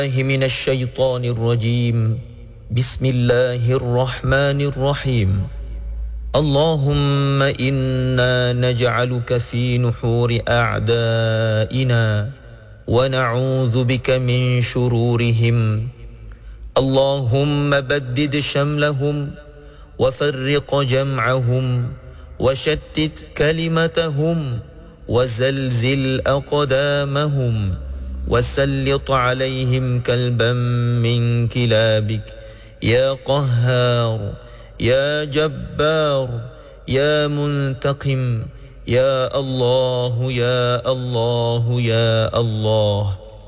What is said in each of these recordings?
من الشيطان الرجيم بسم الله الرحمن الرحيم اللهم إنا نجعلك في نحور أعدائنا ونعوذ بك من شرورهم اللهم بدد شملهم وفرق جمعهم وشتت كلمتهم وزلزل أقدامهم وسلط عليهم كلبا من كلابك يا قهار يا جبار يا منتقم يا الله يا الله يا الله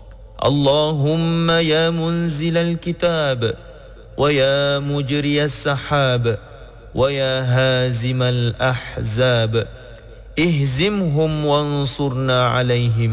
اللهم يا منزل الكتاب ويا مجري السحاب ويا هازم الأحزاب اهزمهم وانصرنا عليهم.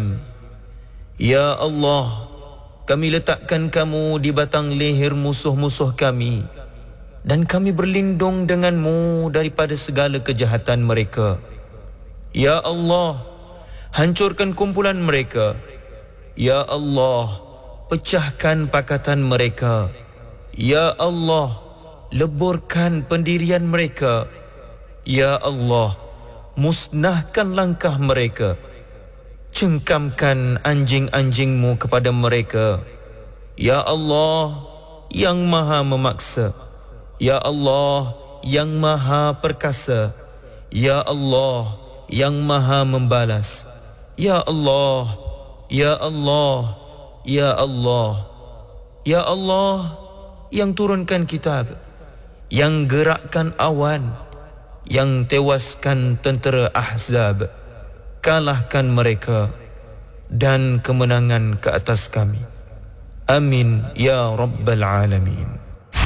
Ya Allah, kami letakkan kamu di batang leher musuh-musuh kami dan kami berlindung denganmu daripada segala kejahatan mereka. Ya Allah, hancurkan kumpulan mereka. Ya Allah, pecahkan pakatan mereka. Ya Allah, leburkan pendirian mereka. Ya Allah, musnahkan langkah mereka. Cengkamkan anjing-anjingmu kepada mereka. Ya Allah, yang maha memaksa. Ya Allah, yang maha perkasa. Ya Allah, yang maha membalas. Ya Allah, Ya Allah, Ya Allah, Ya Allah, yang turunkan kitab, yang gerakkan awan, yang tewaskan tentera Ahzab. Kalahkan mereka dan kemenangan ke atas kami. Amin ya Rabbal Alamin.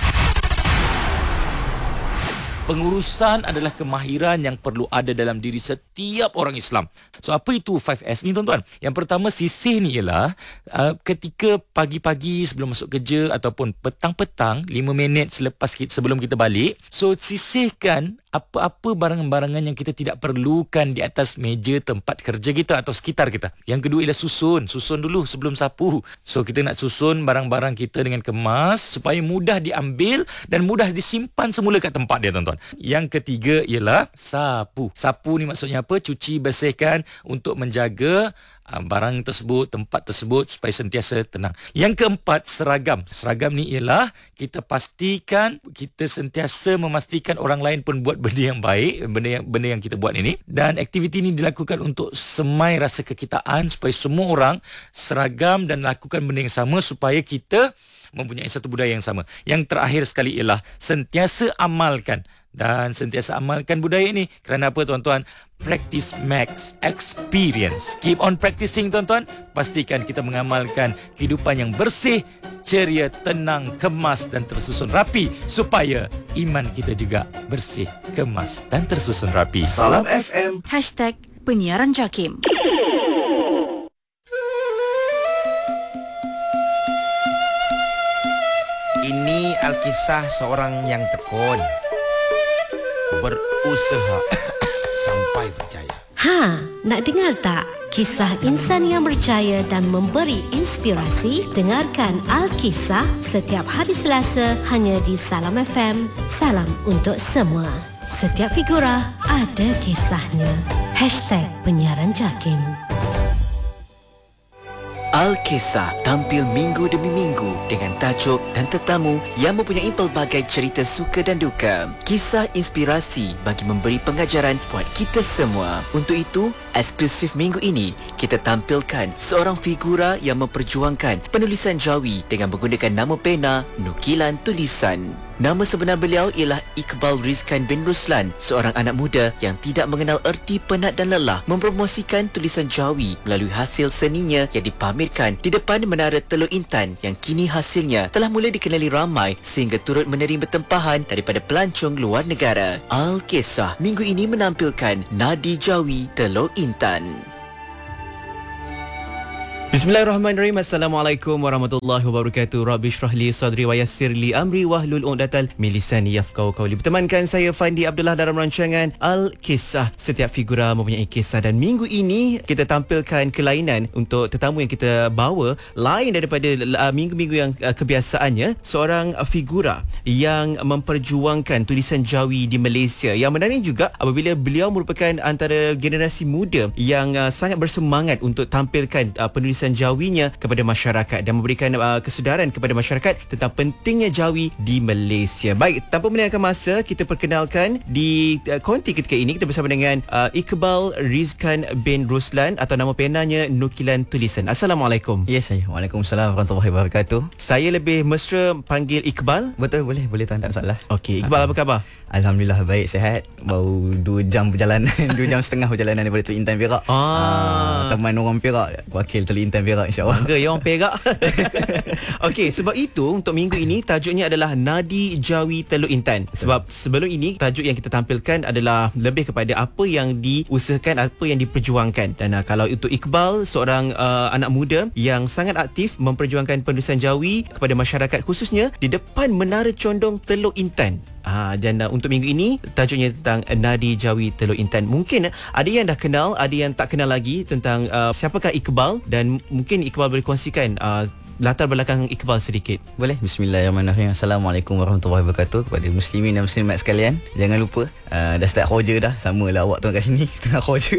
Pengurusan adalah kemahiran yang perlu ada dalam diri setiap orang Islam. So apa itu 5S ni tuan-tuan? Yang pertama, sisih ni ialah ketika pagi-pagi sebelum masuk kerja ataupun petang-petang 5 minit sebelum kita balik. So sisihkan apa-apa barang-barangan yang kita tidak perlukan di atas meja tempat kerja kita atau sekitar kita. Yang kedua ialah susun dulu sebelum sapu. So kita nak susun barang-barang kita dengan kemas supaya mudah diambil dan mudah disimpan semula kat tempat dia, tuan-tuan. Yang ketiga ialah sapu. Sapu ni maksudnya apa? Cuci, bersihkan untuk menjaga barang tersebut, tempat tersebut supaya sentiasa tenang. Yang keempat, seragam. Seragam ni ialah kita pastikan, kita sentiasa memastikan orang lain pun buat benda yang baik, benda yang kita buat ini. Dan aktiviti ini dilakukan untuk semai rasa kekitaan supaya semua orang seragam dan lakukan benda yang sama supaya kita mempunyai satu budaya yang sama. Yang terakhir sekali ialah sentiasa amalkan. Dan sentiasa amalkan budaya ini. Kerana apa, tuan-tuan? Practice makes experience. Keep on practicing, tuan-tuan. Pastikan kita mengamalkan kehidupan yang bersih, ceria, tenang, kemas dan tersusun rapi, supaya iman kita juga bersih, kemas dan tersusun rapi. Salam FM #penyiaran JAKIM. Ini Alkisah seorang yang tekun, berusaha sampai berjaya. Nak dengar tak? Kisah insan yang berjaya dan memberi inspirasi? Dengarkan Alkisah setiap hari Selasa hanya di Salam FM. Salam untuk semua. Setiap figura ada kisahnya. #penyiaran JAKIM. Alkisah tampil minggu demi minggu dengan tajuk dan tetamu yang mempunyai pelbagai cerita suka dan duka. Kisah inspirasi bagi memberi pengajaran buat kita semua. Untuk itu, eksklusif minggu ini, kita tampilkan seorang figura yang memperjuangkan penulisan Jawi dengan menggunakan nama pena nukilan tulisan. Nama sebenar beliau ialah Iqbal Rizkan bin Ruslan, seorang anak muda yang tidak mengenal erti penat dan lelah mempromosikan tulisan Jawi melalui hasil seninya yang dipamerkan di depan Menara Teluk Intan yang kini hasilnya telah mula dikenali ramai sehingga turut menerima tempahan daripada pelancong luar negara. Alkisah minggu ini menampilkan Nadi Jawi Teluk Intan. Bismillahirrahmanirrahim. Assalamualaikum warahmatullahi wabarakatuh. Rabbi shrah li sadri wa yassir li amri wahlul 'uqdatal min lisani yafqahu qawli. Bertemankan saya Fandi Abdullah dalam rancangan Al-Kisah. Setiap figura mempunyai kisah dan minggu ini kita tampilkan kelainan untuk tetamu yang kita bawa lain daripada minggu-minggu yang kebiasaannya. Seorang figura yang memperjuangkan tulisan Jawi di Malaysia. Yang menariknya juga apabila beliau merupakan antara generasi muda yang sangat bersemangat untuk tampilkan penulisan Jawinya kepada masyarakat dan memberikan kesedaran kepada masyarakat tentang pentingnya Jawi di Malaysia. Baik, tanpa melengahkan masa, kita perkenalkan di konti ketika ini kita bersama dengan Iqbal Rizkan bin Ruslan atau nama penanya Nukilan Tulisan. Assalamualaikum. Ya, saya. Waalaikumsalam warahmatullahi wabarakatuh. Saya lebih mesra panggil Iqbal. Betul, boleh tuan, tak masalah. Okey, Iqbal apa khabar? Alhamdulillah baik, sihat. Baru 2 jam perjalanan 2 jam setengah perjalanan daripada Teluk Intan Perak. Teman orang Perak, wakil Teluk Intan Perak, insya-Allah. Bangga ya orang Perak. Okey, sebab itu untuk minggu ini tajuknya adalah Nadi Jawi Teluk Intan. Sebab sebelum ini tajuk yang kita tampilkan adalah lebih kepada apa yang diusahakan, apa yang diperjuangkan. Dan kalau untuk Iqbal, seorang anak muda yang sangat aktif memperjuangkan penulisan Jawi kepada masyarakat, khususnya di depan Menara Condong Teluk Intan. Dan untuk minggu ini tajuknya tentang Nadi Jawi Teluk Intan. Mungkin ada yang dah kenal, ada yang tak kenal lagi tentang siapakah Iqbal, dan mungkin Iqbal boleh kongsikan latar belakang Iqbal sedikit. Boleh. Bismillahirrahmanirrahim. Assalamualaikum warahmatullahi wabarakatuh kepada muslimin dan muslimat sekalian. Jangan lupa dah start kerja dah, samalah awak tuan kat sini tengah kerja.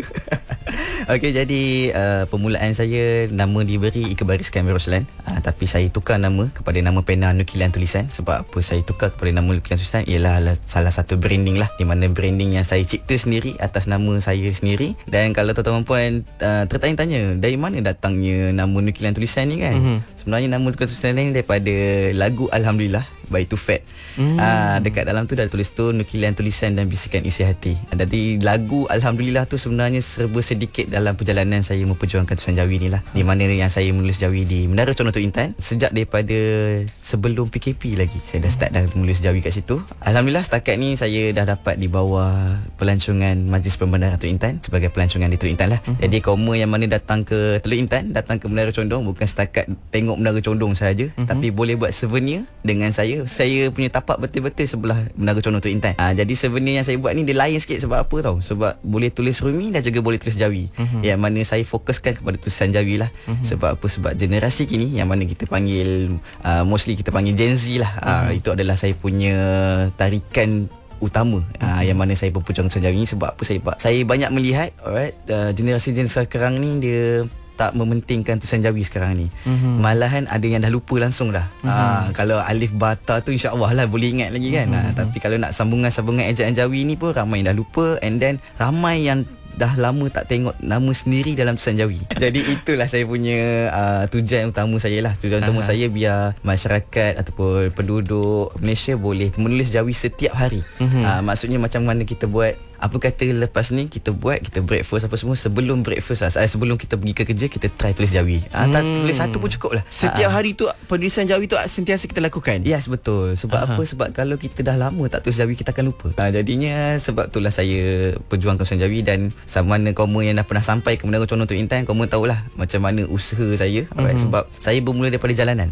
Okey, jadi permulaan saya nama diberi Iqbal Rizkan bin Ruslan, tapi saya tukar nama kepada nama pena Nukilan Tulisan. Sebab apa saya tukar kepada nama Nukilan Tulisan ialah salah satu branding lah, di mana branding yang saya cipta sendiri atas nama saya sendiri. Dan kalau tuan-tuan puan tertanya-tanya dari mana datangnya nama Nukilan Tulisan ni kan, sebenarnya nama Nukilan Tulisan ni daripada lagu Alhamdulillah by Too Fat. Dekat dalam tu dah tulis tu nukilan tulisan dan bisikan isi hati. Jadi lagu Alhamdulillah tu sebenarnya serba sedikit dalam perjalanan saya memperjuangkan tulisan Jawi ni lah. Di mana yang saya menulis Jawi di Menara Condong Teluk Intan sejak daripada sebelum PKP lagi. Saya dah start dah menulis Jawi kat situ. Alhamdulillah setakat ni saya dah dapat di bawah pelancongan Majlis Pembenaran Teluk Intan sebagai pelancongan di Teluk Intan lah. Jadi kaum yang mana datang ke Teluk Intan, datang ke Menara Condong bukan setakat tengok Menara Condong sahaja, tapi boleh buat souvenir dengan saya. Saya punya tapak betul-betul sebelah Menara Condong Teluk Intan. Jadi souvenir yang saya buat ni dia lain sikit. Sebab apa tahu? Sebab boleh tulis Rumi dan juga boleh tulis Jawi. Yang mana saya fokuskan kepada tulisan Jawi lah. Sebab apa? Sebab generasi kini yang mana kita panggil mostly kita panggil Gen Z lah. Itu adalah saya punya tarikan utama yang mana saya berperjuang tulisan Jawi ni. Sebab apa? Saya banyak melihat generasi-generasi sekarang ni dia tak mementingkan tulisan Jawi sekarang ni. Malahan ada yang dah lupa langsung dah. Kalau alif bata tu insya-Allah lah boleh ingat lagi kan. Tapi kalau nak sambungan ejaan Jawi ni pun ramai yang dah lupa, and then ramai yang dah lama tak tengok nama sendiri dalam tulisan Jawi. Jadi itulah saya punya tujuan utama saya lah. Tujuan utama saya biar masyarakat ataupun penduduk Malaysia boleh menulis Jawi setiap hari. Maksudnya macam mana kita buat, apa kata lepas ni kita breakfast apa semua, sebelum breakfast lah, sebelum kita pergi ke kerja kita try tulis Jawi. Tulis satu pun cukup lah. Setiap hari tu penulisan Jawi tu sentiasa kita lakukan. Yes, betul. Sebab apa? Sebab kalau kita dah lama tak tulis Jawi kita akan lupa. Jadinya sebab itulah saya perjuangkan tulisan Jawi. Dan sama mana kamu yang dah pernah sampai ke Menara Condong Teluk Intan, kamu tahulah macam mana usaha saya. Sebab saya bermula daripada jalanan.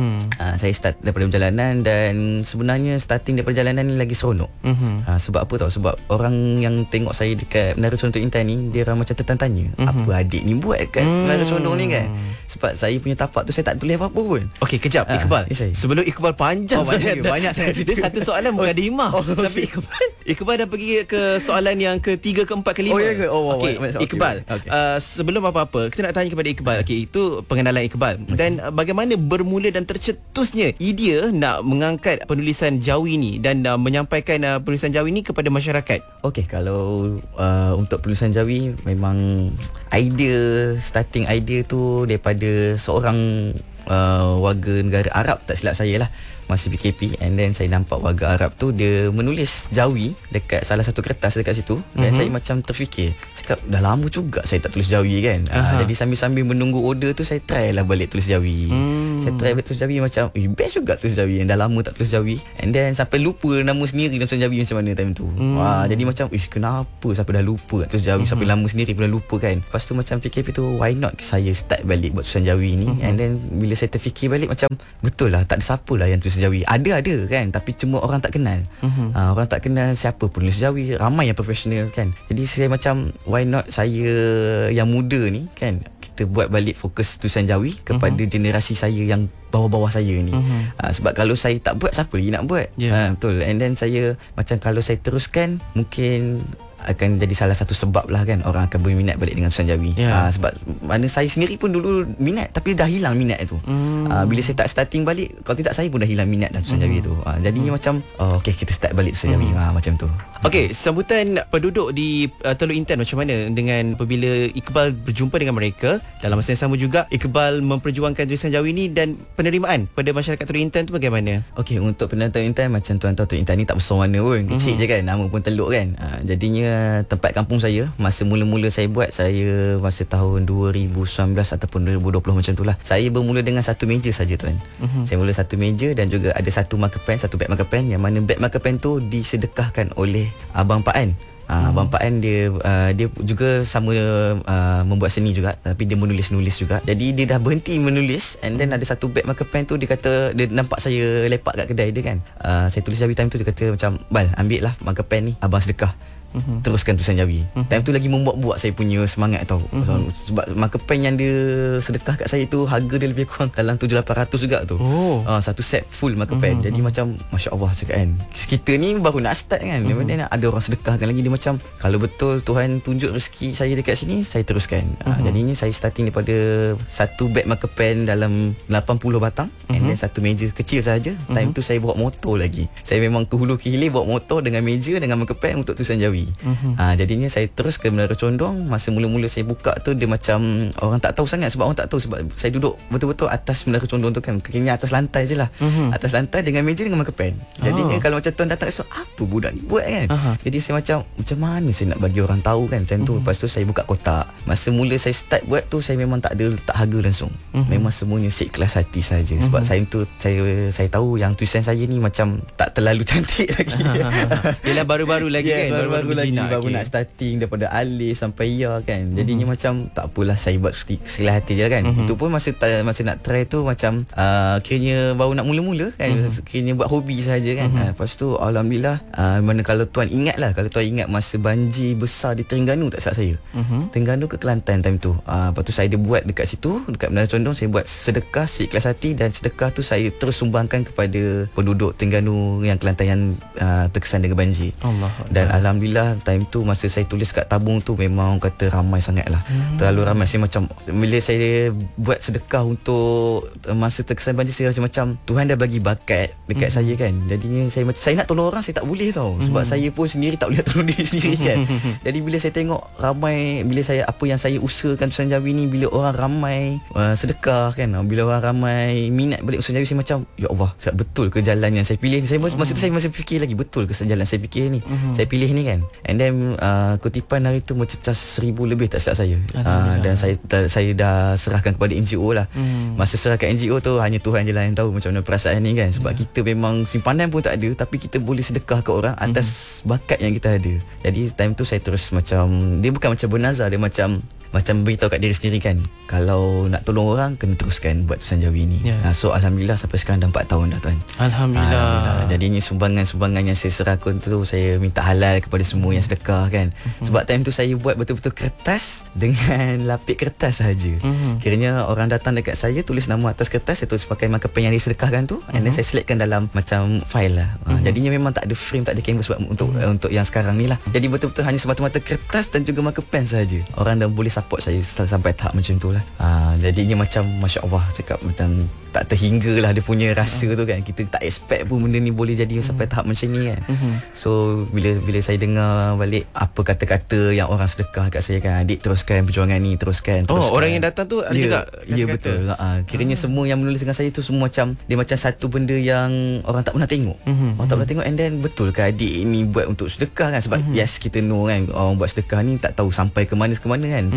Saya start daripada jalanan, dan sebenarnya starting daripada jalanan ni lagi seronok. Sebab apa tahu? Sebab orang yang tengok saya dekat Menara Condong Teluk Intan ni, dia orang macam tertanya, apa adik ni buat kat Menara Condong ni kan. Sebab saya punya tapak tu saya tak tulis apa-apa pun. Okey, kejap Iqbal. Sebelum Iqbal panjang banyak sangat cerita. Dia satu soalan bukan dimah. Tapi Iqbal dah pergi ke soalan yang ke-3, ke-4, ke-5. Okey, Iqbal. Sebelum apa-apa, kita nak tanya kepada Iqbal. Okey, itu pengenalan Iqbal. Dan bagaimana bermula dan tercetusnya idea nak mengangkat penulisan Jawi ni dan menyampaikan penulisan Jawi ni kepada masyarakat? Okey, kalau untuk penulisan Jawi memang starting idea tu daripada seorang warga negara Arab, tak silap saya lah, masa PKP. And then saya nampak warga Arab tu dia menulis Jawi dekat salah satu kertas dekat situ. Dan saya macam terfikir, cakap dah lama juga saya tak tulis Jawi kan. Jadi sambil-sambil menunggu order tu, saya try lah balik tulis Jawi. Saya try tulis Jawi macam best juga tulis Jawi, yang dah lama tak tulis Jawi. And then sampai lupa nama sendiri dalam tulis Jawi macam mana time tu. Jadi macam kenapa sampai dah lupa nak tulis Jawi, sampai lama sendiri pun dah lupa kan. Lepas tu macam fikir tu, why not saya start balik buat tulisan Jawi ni. And then bila saya terfikir balik, macam betul lah, tak ada siapa lah yang tulis Jawi. Ada kan, tapi cuma orang tak kenal. Orang tak kenal siapa pun tulis Jawi. Ramai yang profesional kan. Jadi saya macam, why not saya yang muda ni kan, kita buat balik fokus tulisan Jawi kepada generasi saya yang bawah-bawah saya ni. Sebab kalau saya tak buat, siapa lagi nak buat? Betul. And then saya macam, kalau saya teruskan, mungkin akan jadi salah satu sebab lah kan orang akan berminat balik dengan tulisan Jawi. Sebab mana saya sendiri pun dulu minat, tapi dah hilang minat tu. Bila saya tak starting balik, kalau tidak saya pun dah hilang minat dalam tulisan Jawi tu. Jadinya macam okay, kita start balik tulisan Jawi. Macam tu. Okey, sambutan penduduk di Teluk Intan macam mana dengan apabila Iqbal berjumpa dengan mereka? Dalam masa yang sama juga Iqbal memperjuangkan tulisan Jawi ni, dan penerimaan pada masyarakat Teluk Intan tu bagaimana? Okey, untuk pendengar Teluk Intan, macam tuan tahu Teluk Intan ni tak besar mana pun, kecil je kan, nama pun Teluk kan. Jadinya tempat kampung saya, masa mula-mula saya buat, saya masa tahun 2019 ataupun 2020 macam tu lah. Saya bermula dengan satu meja saja tuan. Saya mula satu meja dan juga ada satu marker pen, satu beg marker pen, yang mana beg marker pen tu disedekahkan oleh Abang Pak An. Abang Pak An dia juga sama membuat seni juga, tapi dia menulis-nulis juga. Jadi dia dah berhenti menulis, and then ada satu beg marker pen tu, dia kata, dia nampak saya lepak kat kedai dia kan. Saya tulis Jawi time tu, dia kata macam, Bal, ambil lah marker pen ni, abang sedekah. Teruskan tulisan Jawi. Time tu lagi membuat saya punya semangat tau. Sebab marker pen yang dia sedekah kat saya tu, harga dia lebih kurang dalam 700-800 juga tu. Satu set full marker pen. Jadi macam Masya Allah cakap kan, kita ni baru nak start kan, kemudian ada orang sedekahkan lagi. Dia macam, kalau betul Tuhan tunjuk rezeki saya dekat sini, saya teruskan. Jadinya saya starting daripada satu beg marker pen dalam 80 batang, and then satu meja kecil saja. Time tu saya bawa motor lagi. Saya memang ke hulu ke hilir bawa motor dengan meja dengan marker pen untuk tulisan Jawi. Jadinya saya terus ke Menara Condong. Masa mula-mula saya buka tu, dia macam orang tak tahu sangat. Sebab orang tak tahu, sebab saya duduk betul-betul atas Menara Condong tu kan, kekiranya atas lantai je lah. Atas lantai dengan meja dengan marker pen. Jadinya kalau macam tuan datang, so apa budak ni buat kan. Jadi saya macam mana saya nak bagi orang tahu kan, macam tu. Lepas tu saya buka kotak. Masa mula saya start buat tu, saya memang tak ada letak harga langsung. Memang semuanya seikhlas hati saja. Sebab saya tu saya tahu yang tulisan saya ni macam tak terlalu cantik lagi. Yelah, baru-baru lagi kan, baru lagi, baru nak starting daripada alif sampai ya kan. Jadinya macam tak apalah, saya buat seikhlas hati je kan. Itu pun masa nak try tu macam kiranya baru nak mula-mula kan, kiranya buat hobi saja kan. Lepas tu alhamdulillah, mana kalau tuan ingat masa banjir besar di Terengganu, tak salah saya, Terengganu ke Kelantan time tu. Lepas tu saya ada buat dekat situ, dekat Menara Condong, saya buat sedekah seikhlas hati, dan sedekah tu saya terus sumbangkan kepada penduduk Terengganu yang Kelantan yang terkesan dengan banjir. Dan alhamdulillah time tu masa saya tulis kat tabung tu, memang orang kata ramai sangat lah. Terlalu ramai. Saya macam, bila saya buat sedekah untuk masa terkesan banjir, saya rasa macam Tuhan dah bagi bakat dekat saya kan. Jadinya saya nak tolong orang, saya tak boleh tau. Sebab saya pun sendiri tak boleh tolong diri sendiri kan. Jadi bila saya tengok ramai, bila saya apa yang saya usahakan tulisan Jawi ni, bila orang ramai sedekah kan, bila orang ramai minat balik tulisan Jawi, saya macam ya Allah, betul ke jalan yang saya pilih ni? Masa tu saya masih fikir lagi, betul ke jalan saya fikir ni, saya pilih ni kan. And then kutipan hari tu mencecah 1,000 lebih tak silap saya. Dan saya dah serahkan kepada NGO lah. Masa serahkan NGO tu, hanya Tuhan je lah yang tahu macam mana perasaan ni kan. Sebab kita memang simpanan pun tak ada, tapi kita boleh sedekah ke orang atas bakat yang kita ada. Jadi time tu saya terus macam, dia bukan macam bernazar, dia macam beritahu kat diri sendiri kan, kalau nak tolong orang kena teruskan buat tulisan Jawi ni. So alhamdulillah sampai sekarang dah 4 tahun dah tuan. Alhamdulillah. Jadinya sumbangan-sumbangan yang saya serahkan tu, saya minta halal kepada semua yang sedekah kan. Sebab time tu saya buat betul-betul kertas dengan lapik kertas saja. Kiranya orang datang dekat saya, tulis nama atas kertas, saya tulis pakai marker pen yang disedekahkan tu, and then saya selectkan dalam macam file lah. Jadinya memang tak ada frame, tak ada canvas sebab untuk yang sekarang ni lah. Jadi betul-betul hanya semata-mata kertas dan juga marker pen saja. Orang dah boleh support saya sampai tahap macam tu lah. Jadinya macam Masya Allah, cakap macam tak terhingga lah dia punya rasa tu kan. Kita tak expect pun benda ni boleh jadi sampai tahap macam ni kan. So bila saya dengar balik apa kata-kata yang orang sedekah kat saya kan, adik teruskan perjuangan ni, teruskan. Orang yang datang tu juga ya betul. Kiranya semua yang menulis dengan saya tu semua macam, dia macam satu benda yang orang tak pernah tengok. Orang tak pernah tengok. And then betul ke adik ni buat untuk sedekah kan. Sebab yes, kita know kan, orang buat sedekah ni tak tahu sampai ke mana kan. Lepas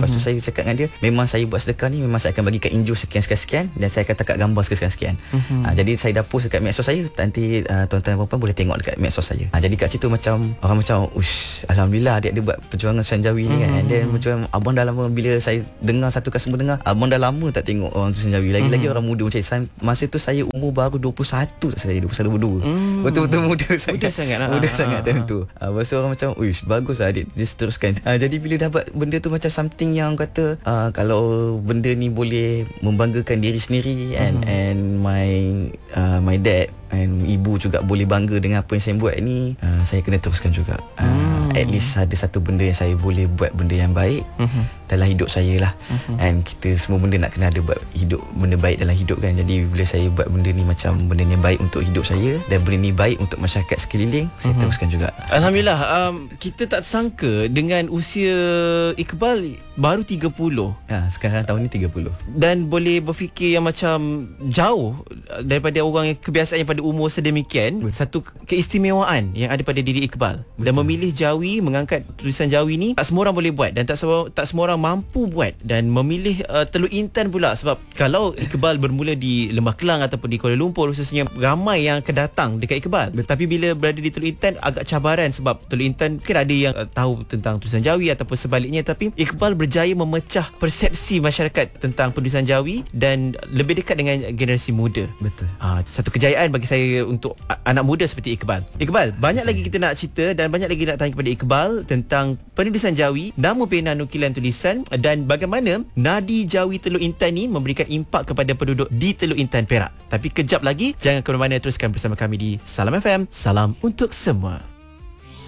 Lepas tu saya cakap dengan dia, memang saya buat sedekah ni memang saya akan bagikan injil sekian-sekian dan saya akan takat gambar sekian-sekian. Jadi saya dah post dekat medsos saya. Nanti tuan-tuan dan puan boleh tengok dekat medsos saya. Jadi kat situ macam orang macam, ush, alhamdulillah adik dia buat perjuangan Sanjawi ni kan. And then macam abang dah lama, bila saya dengar satu customer dengar, abang dah lama tak tengok orang tu Sanjawi. Lagi-lagi orang muda macam saya. Masa tu saya umur baru 21 saya, 21-22. Betul-betul muda sangat. Muda sangat lah. Muda sangat time tu. Lepas tu orang macam, uish, bagus lah adik, just teruskan. Jadi bila dapat benda tu macam something yang kata, kalau benda ni boleh membanggakan diri sendiri and my dad and ibu juga boleh bangga dengan apa yang saya buat ni, saya kena teruskan juga. At least ada satu benda yang saya boleh buat, benda yang baik dalam hidup saya lah. And kita semua benda nak kena ada buat hidup benda baik dalam hidup kan. Jadi bila saya buat benda ni macam benda ni baik untuk hidup saya dan benda ni baik untuk masyarakat sekeliling, saya teruskan juga. Alhamdulillah. Kita tak sangka dengan usia Iqbal baru 30. Sekarang tahun ni 30. Dan boleh berfikir yang macam jauh daripada orang yang kebiasaan pada umur sedemikian. Satu keistimewaan yang ada pada diri Iqbal. Dan memilih Jawi, mengangkat tulisan Jawi ni, tak semua orang boleh buat dan tak semua orang mampu buat. Dan memilih Teluk Intan pula, sebab kalau Iqbal bermula di Lembah Kelang ataupun di Kuala Lumpur khususnya, ramai yang akan datang dekat Iqbal. Tapi bila berada di Teluk Intan agak cabaran, sebab Teluk Intan mungkin ada yang tahu tentang tulisan Jawi ataupun sebaliknya. Tapi Iqbal berjaya memecah persepsi masyarakat tentang penulisan Jawi dan lebih dekat dengan generasi muda. Betul. Satu kejayaan bagi saya untuk anak muda seperti Iqbal. Iqbal, banyak lagi kita nak cerita dan banyak lagi nak tanya kepada Iqbal tentang penulisan Jawi, nama pena nukilan tulisan dan bagaimana nadi Jawi Teluk Intan ni memberikan impak kepada penduduk di Teluk Intan, Perak. Tapi kejap lagi, jangan ke mana-mana, teruskan bersama kami di Salam FM. Salam untuk semua.